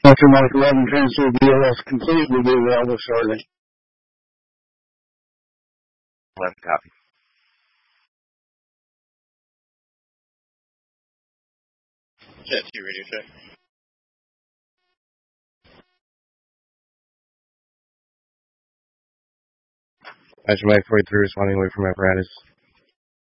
After Mike 11 transfer BLS complete will be available shortly. 11 copy. Jet 2 radio check. After Mike 43 responding away from apparatus.